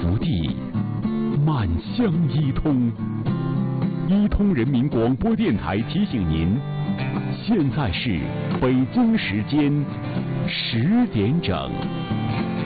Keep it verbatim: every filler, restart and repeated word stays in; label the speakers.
Speaker 1: 福地，满乡一通。一通人民广播电台提醒您，现在是北京时间十点整。